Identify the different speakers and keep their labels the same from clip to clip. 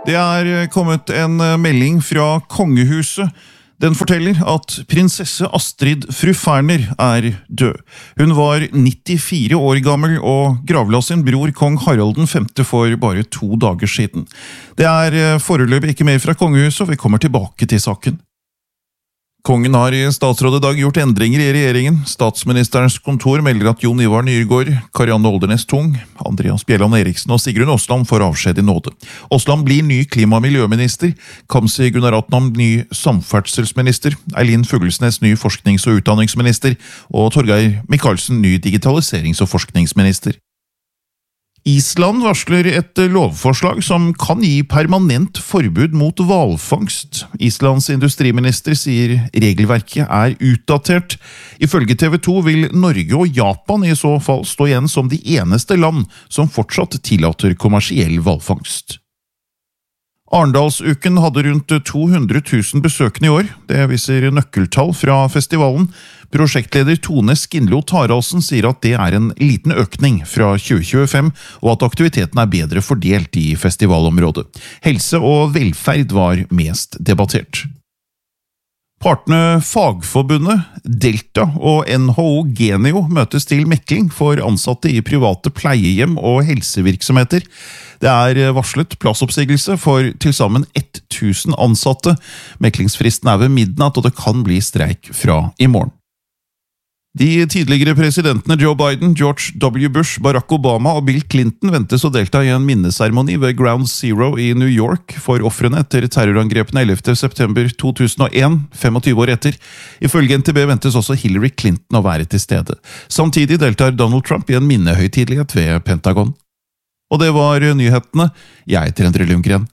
Speaker 1: Det kommet en melding fra kongehuset. Den forteller at prinsesse Astrid fru Ferner død. Hun var 94 år gammel og gravla sin bror kong Harald den 5. for bare 2 dager siden. Det foreløpig ikke mer fra kongehuset, og vi kommer tilbake til saken. Kongen har i statsrådet i dag gjort endringer i regjeringen. Statsministerens kontor melder at Jon Ivar Nyrgaard, Karianne Oldernes Tung, Andreas Bjelland Eriksen og Sigrun Åsland får avskjed i nåde. Åsland blir ny klima- og miljøminister, Kamzy Gunaratnam ny samferdselsminister, Eileen Fuglesnes ny forsknings- og utdanningsminister, og Torgeir Micaelsen ny digitaliserings- og forskningsminister. Island varsler et lovforslag som kan gi permanent forbud mot hvalfangst. Islands industriminister sier regelverket utdatert. Ifølge TV 2 vil Norge og Japan i så fall stå igjen som de eneste land som fortsatt tillater kommersiell hvalfangst. Arendalsuken hadde rundt 200 000 besøkende i år. Det viser nøkkeltall fra festivalen. Prosjektleder Tone Skinlo Taraldsen sier at det en liten økning fra 2025, og at aktiviteten bedre fordelt i festivalområdet. Helse og velferd var mest debattert. Partene Fagforbundet, Delta og NHO Genio møtes til mekling for ansatte i private pleiehjem og helsevirksomheter. Det varslet plassoppsigelse for tilsammen 1000 ansatte. Meklingsfristen ved midnatt, og det kan bli streik fra i morgen. De tidligere presidentene Joe Biden, George W. Bush, Barack Obama og Bill Clinton ventes å delta i en minneseremoni ved Ground Zero i New York for ofrene etter terrorangrepene 11. september 2001, 25 år etter. Ifølge NTB ventes også Hillary Clinton å være til stede. Samtidig deltar Donald Trump i en minnehøytidelighet ved Pentagon. Og det var nyhetene. Jeg heter Endre Lundgren.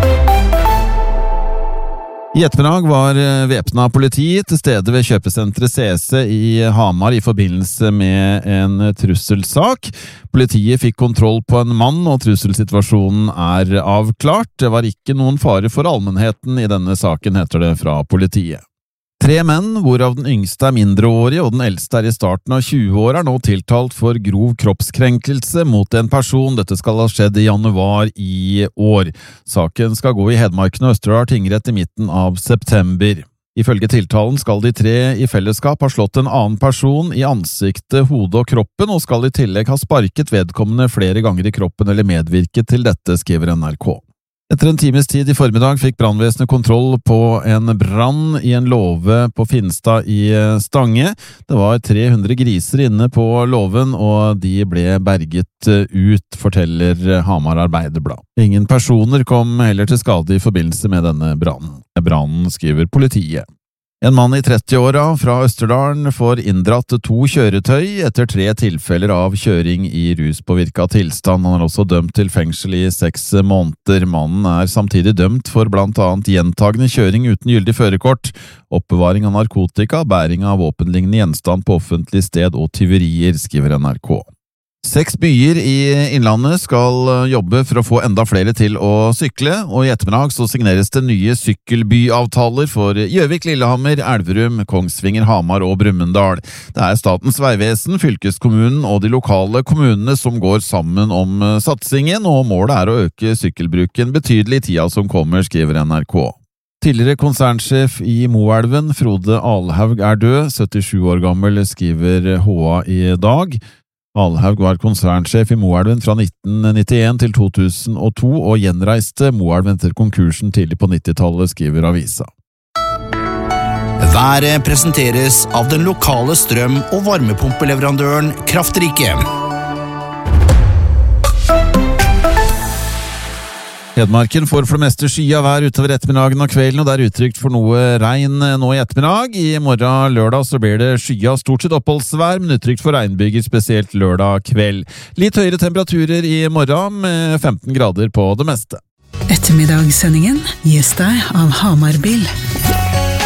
Speaker 2: I ettermiddag var væpnet politi til stede ved kjøpesenteret CC i Hamar i forbindelse med en trusselsak. Politiet fikk kontroll på en mann, og trusselsituasjonen avklart. Det var ikke noen fare for allmennheten i denne saken, heter det fra politiet. 3 menn, hvorav den yngste mindreårig og den eldste i starten av 20-åra, nå tiltalt for grov kroppskrenkelse mot en person. Dette skal ha skjedd i januar i år. Saken skal gå i Hedmarken og Østerdal tingrett i midten av september. Ifølge tiltalen skal de 3 i fellesskap ha slått en annen person i ansiktet, hodet og kroppen, og skal i tillegg ha sparket vedkommende flere ganger i kroppen eller medvirket til dette, skriver NRK. Etter en times tid i formiddag fikk brannvesenet kontroll på en brann i en låve på Finstad i Stange. Det var 300 griser inne på låven, og de ble berget ut, forteller Hamar Arbeiderblad. Ingen personer kom heller til skade i forbindelse med denne brannen. Brannen, skriver politiet. En mann i 30-åra fra Østerdalen får inndratt 2 kjøretøy etter 3 tilfeller av kjøring i ruspåvirket tilstand. Han også dømt til fengsel i 6 måneder. Mannen samtidig dømt for blant annet gjentagende kjøring uten gyldig førerkort, oppbevaring av narkotika, bæring av våpenlignende gjenstand på offentlig sted og tyverier, skriver NRK. 6 byer i Innlandet skal jobbe for å få enda flere til å sykle, og i ettermiddag så signeres det nye sykkelbyavtaler for Gjøvik, Lillehammer, Elverum, Kongsvinger, Hamar og Brumunddal. Det Statens vegvesen, fylkeskommunen og de lokale kommunene som går sammen om satsingen, og målet å øke sykkelbruken betydelig i tida som kommer, skriver NRK. Tidligere konsernsjef i Moelven, Frode Alhaug død, 77 år gammel, skriver HA i dag. Alhaug var konsernsjef i Moelven fra 1991 til 2002 og gjenreiste Moelven etter konkursen tidlig på 90-tallet, skriver avisa.
Speaker 3: Været presenteres av den lokale strøm- og varmepumpeleverandøren Kraftrike.
Speaker 2: Hedmarken får for det meste skya vær utover ettermiddagen og kvelden, og det utrygt for noe regn nå i ettermiddag. I morgen lørdag så blir det skya stort sett oppholdsvær, men utrygt for regnbyger, spesielt lørdag kveld. Litt høyere temperaturer i morgen med 15 grader på det meste.
Speaker 4: Ettermiddagssendingen gis deg av Hamar Bil.